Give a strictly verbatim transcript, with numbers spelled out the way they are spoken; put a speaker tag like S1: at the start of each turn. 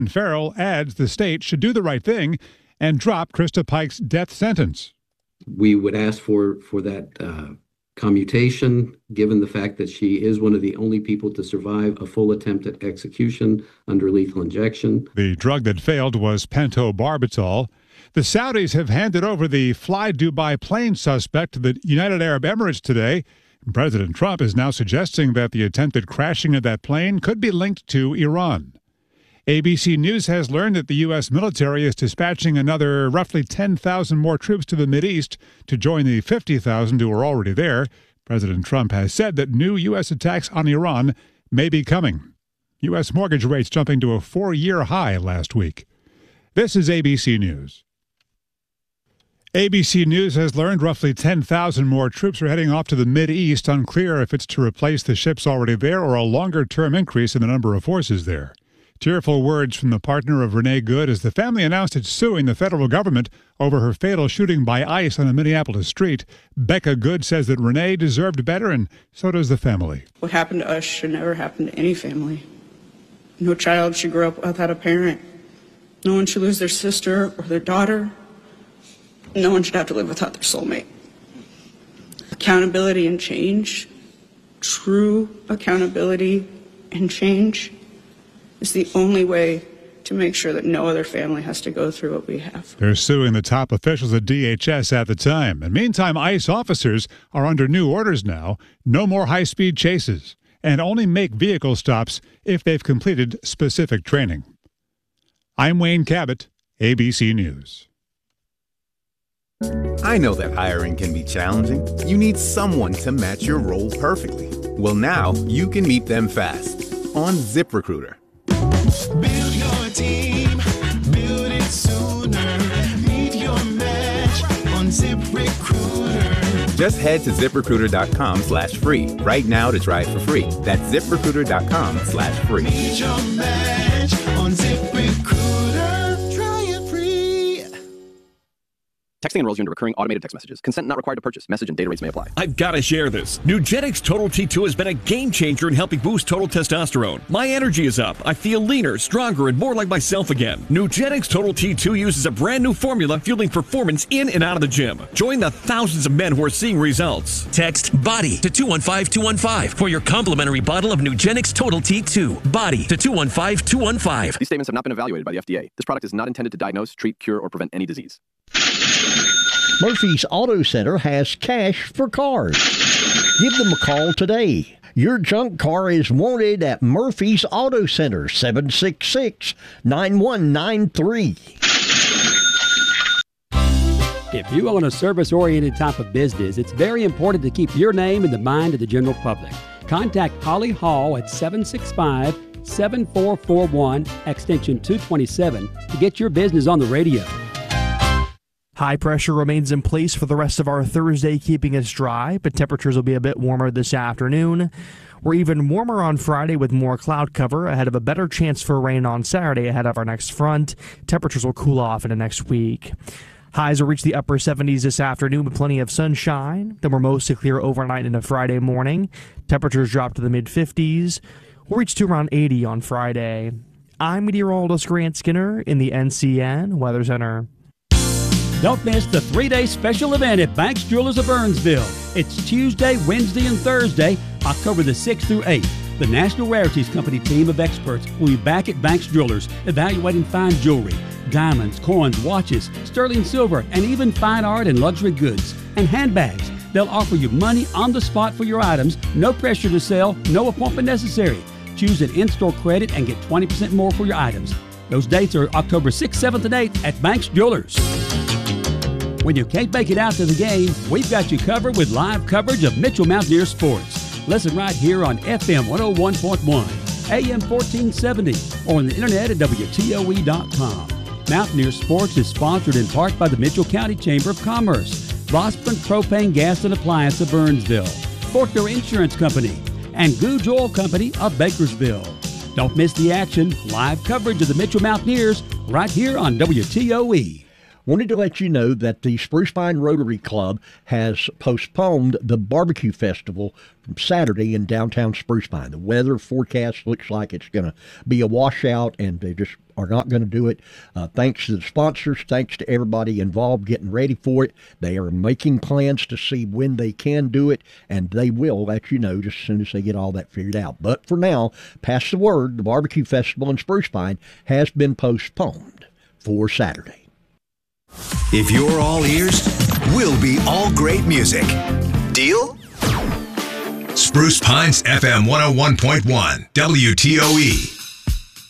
S1: Farrell adds the state should do the right thing and drop Krista Pike's death sentence.
S2: We would ask for, for that uh, commutation, given the fact that she is one of the only people to survive a full attempt at execution under lethal injection.
S1: The drug that failed was pentobarbital. The Saudis have handed over the Fly Dubai plane suspect to the United Arab Emirates today. President Trump is now suggesting that the attempted crashing of that plane could be linked to Iran. A B C News has learned that the U S military is dispatching another roughly ten thousand more troops to the Mideast to join the fifty thousand who are already there. President Trump has said that new U S attacks on Iran may be coming. U S mortgage rates jumping to a four-year high last week. This is A B C News. A B C News has learned roughly ten thousand more troops are heading off to the Mideast. Unclear if it's to replace the ships already there or a longer-term increase in the number of forces there. Tearful words from the partner of Renee Good as the family announced it's suing the federal government over her fatal shooting by ICE on a Minneapolis street. Becca Good says that Renee deserved better, and so does the family.
S3: What happened to us should never happen to any family. No child should grow up without a parent. No one should lose their sister or their daughter. No one should have to live without their soulmate. Accountability and change, true accountability and change, is the only way to make sure that no other family has to go through what we have.
S1: They're suing the top officials at D H S at the time. And meantime, ICE officers are under new orders now. No more high-speed chases, and only make vehicle stops if they've completed specific training. I'm Wayne Cabot, A B C News.
S4: I know that hiring can be challenging. You need someone to match your role perfectly. Well, now you can meet them fast on ZipRecruiter.
S5: Build your team, build it sooner. Meet your match on ZipRecruiter.
S4: Just head to ZipRecruiter.com slash free right now to try it for free. That's ZipRecruiter.com slash free.
S5: Meet your match on ZipRecruiter. Try it free.
S6: Texting enrolls you into recurring automated text messages. Consent not required to purchase. Message and data rates may apply.
S7: I've got to share this. Nugenix Total T two has been a game changer in helping boost total testosterone. My energy is up. I feel leaner, stronger, and more like myself again. Nugenix Total T two uses a brand new formula fueling performance in and out of the gym. Join the thousands of men who are seeing results.
S8: Text BODY to two one five two one five for your complimentary bottle of Nugenix Total T two. BODY to two one five two one five.
S6: These statements have not been evaluated by the F D A. This product is not intended to diagnose, treat, cure, or prevent any disease.
S9: Murphy's Auto Center has cash for cars. Give them a call today. Your junk car is wanted at Murphy's Auto Center, seven six six, nine one nine three.
S10: If you own a service-oriented type of business, it's very important to keep your name in the mind of the general public. Contact Holly Hall at seven six five, seven four four one, extension two twenty-seven to get your business on the radio.
S11: High pressure remains in place for the rest of our Thursday, keeping us dry, but temperatures will be a bit warmer this afternoon. We're even warmer on Friday with more cloud cover ahead of a better chance for rain on Saturday ahead of our next front. Temperatures will cool off into next week. Highs will reach the upper seventies this afternoon with plenty of sunshine. Then we're mostly clear overnight into Friday morning. Temperatures drop to the mid-fifties. We'll reach to around eighty on Friday. I'm meteorologist Grant Skinner in the N C N Weather Center.
S10: Don't miss the three-day special event at Banks Jewelers of Burnsville. It's Tuesday, Wednesday, and Thursday, October the sixth through eighth. The National Rarities Company team of experts will be back at Banks Jewelers evaluating fine jewelry, diamonds, coins, watches, sterling silver, and even fine art and luxury goods, and handbags. They'll offer you money on the spot for your items, no pressure to sell, no appointment necessary. Choose an in-store credit and get twenty percent more for your items. Those dates are October sixth, seventh, and eighth at Banks Jewelers. When you can't make it out to the game, we've got you covered with live coverage of Mitchell Mountaineer sports. Listen right here on F M one oh one point one, A M fourteen seventy, or on the internet at W T O E dot com. Mountaineer Sports is sponsored in part by the Mitchell County Chamber of Commerce, Boston Propane Gas and Appliance of Burnsville, Fortner Insurance Company, and Googe Oil Company of Bakersville. Don't miss the action, live coverage of the Mitchell Mountaineers right here on W T O E.
S9: Wanted to let you know that the Spruce Pine Rotary Club has postponed the barbecue festival from Saturday in downtown Spruce Pine. The weather forecast looks like it's going to be a washout, and they just are not going to do it. Uh, thanks to the sponsors, thanks to everybody involved getting ready for it. They are making plans to see when they can do it, and they will let you know just as soon as they get all that figured out. But for now, pass the word, the barbecue festival in Spruce Pine has been postponed for Saturday.
S12: If you're all ears, we'll be all great music. Deal? Spruce Pines F M one oh one point one, W T O E.